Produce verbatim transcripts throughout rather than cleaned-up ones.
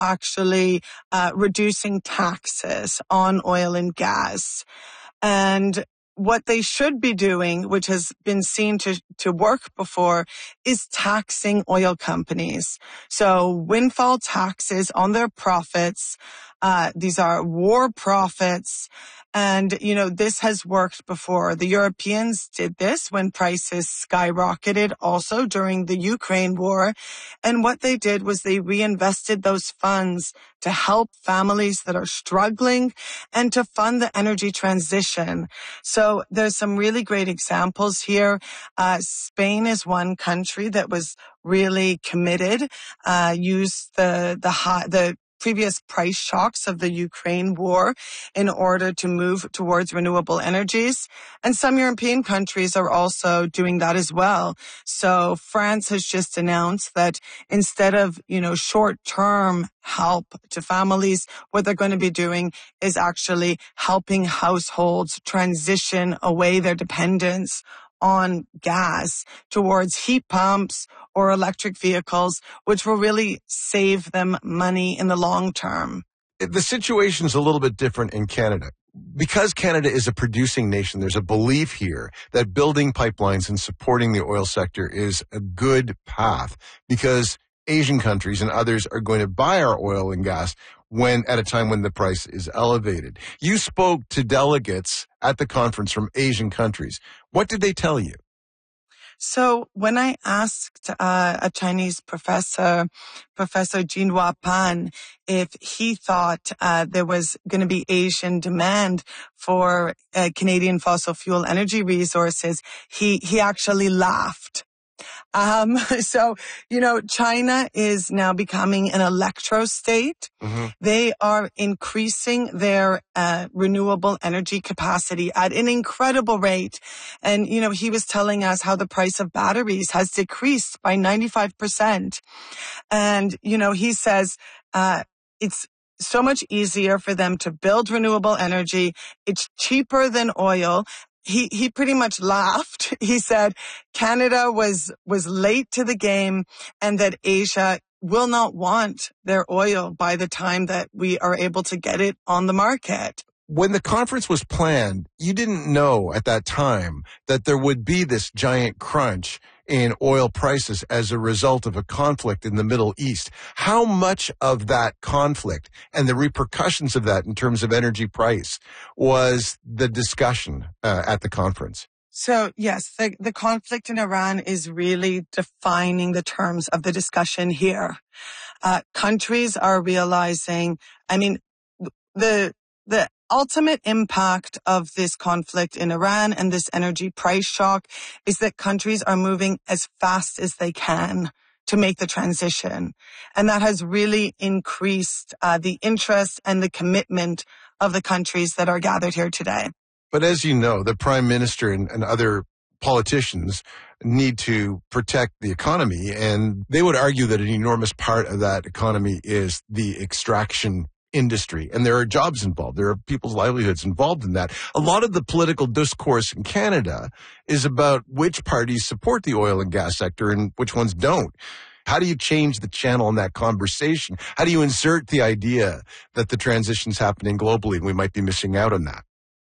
actually uh, reducing taxes on oil and gas. And what they should be doing, which has been seen to, to work before, is taxing oil companies. So windfall taxes on their profits. Uh, these are war profits. And, you know, this has worked before. The Europeans did this when prices skyrocketed also during the Ukraine war. And what they did was they reinvested those funds to help families that are struggling and to fund the energy transition. So there's some really great examples here. Uh, Spain is one country that was really committed, uh, used the, the high, the previous price shocks of the Ukraine war in order to move towards renewable energies. And some European countries are also doing that as well. So France has just announced that instead of, you know, short-term help to families, what they're going to be doing is actually helping households transition away their dependence on gas towards heat pumps or electric vehicles, which will really save them money in the long term. The situation's a little bit different in Canada. Because Canada is a producing nation, there's a belief here that building pipelines and supporting the oil sector is a good path because Asian countries and others are going to buy our oil and gas when at a time when the price is elevated. You spoke to delegates at the conference from Asian countries. What did they tell you? So when I asked uh, a Chinese professor, Professor Jinhua Pan, if he thought uh, there was going to be Asian demand for uh, Canadian fossil fuel energy resources, he he actually laughed. Um, so, you know, China is now becoming an electro state. Mm-hmm. They are increasing their uh, renewable energy capacity at an incredible rate. And, you know, he was telling us how the price of batteries has decreased by ninety-five percent. And, you know, he says, uh, it's so much easier for them to build renewable energy. It's cheaper than oil. He, he pretty much laughed. He said Canada was, was late to the game and that Asia will not want their oil by the time that we are able to get it on the market. When the conference was planned, you didn't know at that time that there would be this giant crunch in oil prices as a result of a conflict in the Middle East. How much of that conflict and the repercussions of that in terms of energy price was the discussion uh, at the conference? So, yes, the, the conflict in Iran is really defining the terms of the discussion here. Uh, countries are realizing, I mean, the the ultimate impact of this conflict in Iran and this energy price shock is that countries are moving as fast as they can to make the transition. And that has really increased uh, the interest and the commitment of the countries that are gathered here today. But as you know, the Prime Minister and, and other politicians need to protect the economy, and they would argue that an enormous part of that economy is the extraction industry, and there are jobs involved. There are people's livelihoods involved in that. A lot of the political discourse in Canada is about which parties support the oil and gas sector and which ones don't. How do you change the channel in that conversation? How do you insert the idea that the transition's happening globally and we might be missing out on that?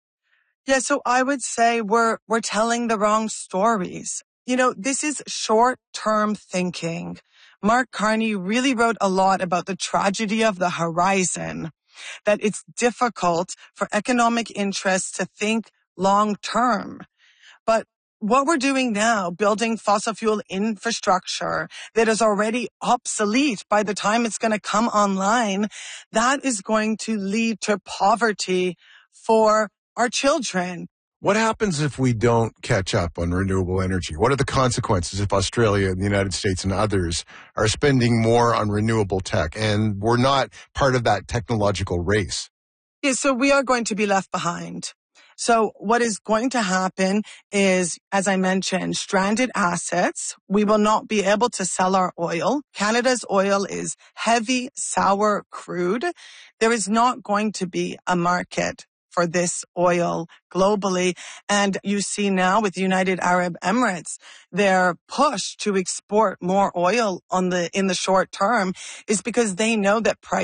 Yeah, so I would say we're we're telling the wrong stories. You know, this is short-term thinking. Mark Carney really wrote a lot about the tragedy of the horizon, that it's difficult for economic interests to think long-term. But what we're doing now, building fossil fuel infrastructure that is already obsolete by the time it's going to come online, that is going to lead to poverty for our children. What happens if we don't catch up on renewable energy? What are the consequences if Australia and the United States and others are spending more on renewable tech and we're not part of that technological race? Yeah, so we are going to be left behind. So what is going to happen is, as I mentioned, stranded assets. We will not be able to sell our oil. Canada's oil is heavy, sour crude. There is not going to be a market for this oil globally. And you see now with United Arab Emirates, their push to export more oil on the in the short term is because they know that price